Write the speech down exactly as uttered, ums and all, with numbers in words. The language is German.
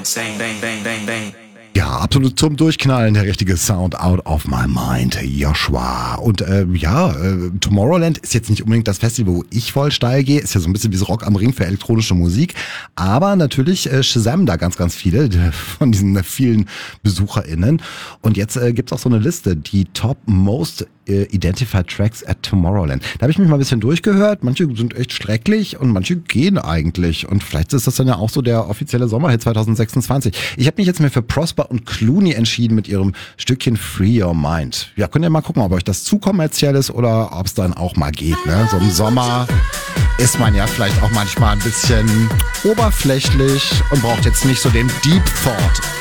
insane, bang, bang, bang, bang. Ja, absolut zum Durchknallen, der richtige Sound out of my mind, Joshua. Und äh, ja, äh, Tomorrowland ist jetzt nicht unbedingt das Festival, wo ich voll steil gehe, ist ja so ein bisschen wie so Rock am Ring für elektronische Musik, aber natürlich äh, Shazam da ganz, ganz viele von diesen vielen BesucherInnen. Und jetzt äh, gibt's auch so eine Liste, die Top Most Identified Tracks at Tomorrowland. Da habe ich mich mal ein bisschen durchgehört. Manche sind echt schrecklich und manche gehen eigentlich. Und vielleicht ist das dann ja auch so der offizielle Sommerhit zwanzig sechsundzwanzig. Ich habe mich jetzt mal für Prosper und Clooney entschieden mit ihrem Stückchen Free Your Mind. Ja, könnt ihr mal gucken, ob euch das zu kommerziell ist oder ob es dann auch mal geht. Ne? So im Sommer ist man ja vielleicht auch manchmal ein bisschen oberflächlich und braucht jetzt nicht so den Deep Thought.